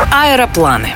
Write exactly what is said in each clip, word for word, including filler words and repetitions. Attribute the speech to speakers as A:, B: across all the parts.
A: Про аэропланы.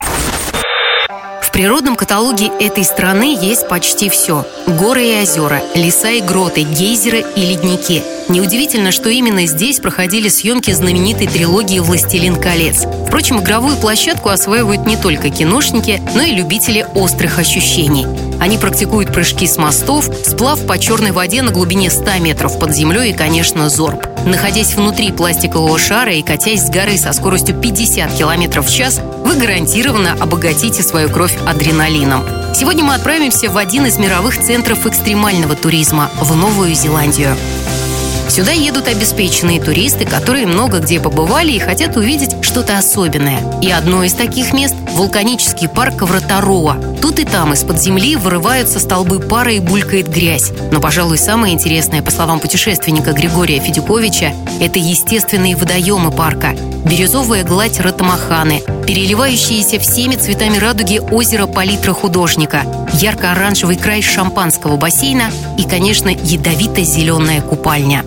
A: В природном каталоге этой страны есть почти все. Горы и озера, леса и гроты, гейзеры и ледники. Неудивительно, что именно здесь проходили съемки знаменитой трилогии «Властелин колец». Впрочем, игровую площадку осваивают не только киношники, но и любители острых ощущений. Они практикуют прыжки с мостов, сплав по черной воде на глубине ста метров под землей и, конечно, зорб. Находясь внутри пластикового шара и катясь с горы со скоростью пятьдесят километров в час, вы гарантированно обогатите свою кровь адреналином. Сегодня мы отправимся в один из мировых центров экстремального туризма – в Новую Зеландию. Сюда едут обеспеченные туристы, которые много где побывали и хотят увидеть что-то особенное. И одно из таких мест – вулканический парк Вратароа. Тут и там из-под земли вырываются столбы пара и булькает грязь. Но, пожалуй, самое интересное, по словам путешественника Григория Федюковича, это естественные водоемы парка. Бирюзовая гладь Ротамаханы, переливающиеся всеми цветами радуги озеро палитра художника, ярко-оранжевый край шампанского бассейна и, конечно, ядовито-зеленая купальня.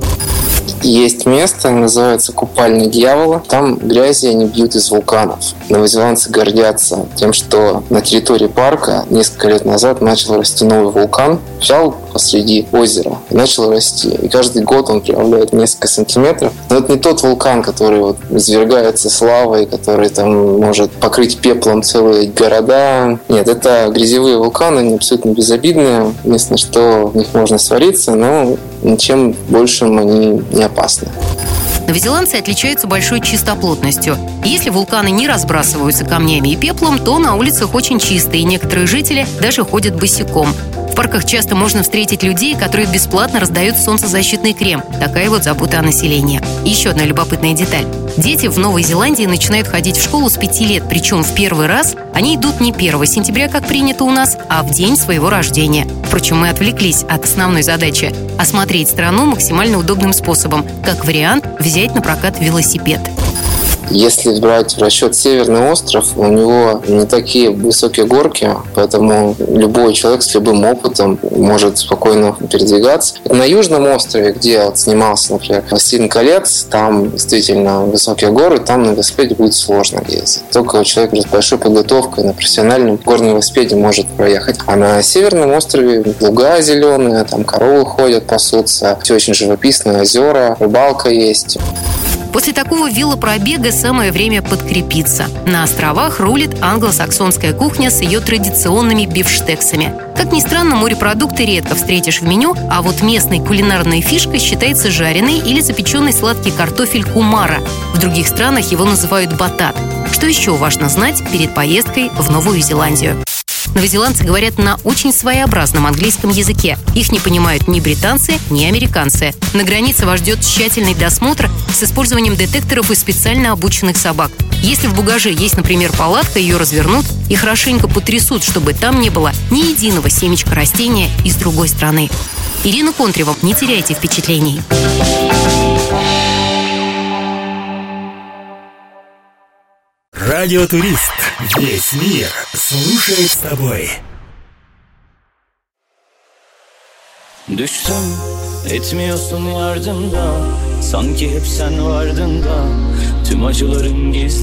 B: Есть место, называется Купальня Дьявола. Там грязи они бьют из вулканов. Новозеландцы гордятся тем, что на территории парка несколько лет назад начал расти новый вулкан. Взял посреди озера и начал расти. И каждый год он прибавляет несколько сантиметров. Но это не тот вулкан, который вот извергается славой, который там может покрыть пеплом целые города. Нет, это грязевые вулканы, они абсолютно безобидные. Единственное, что в них можно свариться, но ничем большим они не опасны.
A: Новозеландцы отличаются большой чистоплотностью. Если вулканы не разбрасываются камнями и пеплом, то на улицах очень чисто, и некоторые жители даже ходят босиком. В парках часто можно встретить людей, которые бесплатно раздают солнцезащитный крем. Такая вот забота о населении. Еще одна любопытная деталь. Дети в Новой Зеландии начинают ходить в школу с пяти лет, причем в первый раз они идут не первого сентября, как принято у нас, а в день своего рождения. Впрочем, мы отвлеклись от основной задачи – осмотреть страну максимально удобным способом. Как вариант, взять на прокат велосипед.
B: Если брать в расчет Северный остров, у него не такие высокие горки, поэтому любой человек с любым опытом может спокойно передвигаться. На Южном острове, где я вот снимался, например, «Властелин колец», там действительно высокие горы, там на велосипеде будет сложно ездить. Только человек с большой подготовкой на профессиональном горном велосипеде может проехать. А на Северном острове луга зеленые, там коровы ходят, пасутся, все очень живописные, озера, рыбалка есть.
A: После такого велопробега самое время подкрепиться. На островах рулит англосаксонская кухня с ее традиционными бифштексами. Как ни странно, морепродукты редко встретишь в меню, а вот местной кулинарной фишкой считается жареный или запеченный сладкий картофель кумара. В других странах его называют батат. Что еще важно знать перед поездкой в Новую Зеландию? Новозеландцы говорят на очень своеобразном английском языке. Их не понимают ни британцы, ни американцы. На границе вас ждет тщательный досмотр с использованием детекторов и специально обученных собак. Если в багаже есть, например, палатка, ее развернут и хорошенько потрясут, чтобы там не было ни единого семечка растения из другой страны. Ирина Контрева, не теряйте впечатлений.
C: Радиотурист. Весь мир слушает с тобой.
D: Düştüm, etmiyorsun yardımda. Sanki hep sen vardın da. Tüm acılarım gizli.